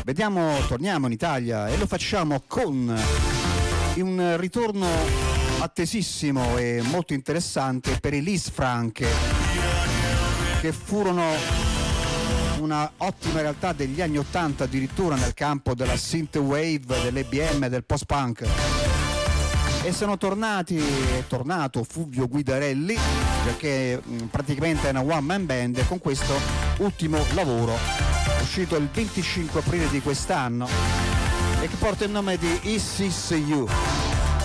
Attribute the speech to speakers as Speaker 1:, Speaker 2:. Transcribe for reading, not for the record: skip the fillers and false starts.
Speaker 1: Torniamo in Italia e lo facciamo con un ritorno attesissimo e molto interessante per i Liz Frank, che furono una ottima realtà degli anni 80, addirittura nel campo della synthwave, dell'EBM e del post-punk. E è tornato Fulvio Guidarelli, perché praticamente è una one man band, con questo ultimo lavoro uscito il 25 aprile di quest'anno e che porta il nome di Is This You.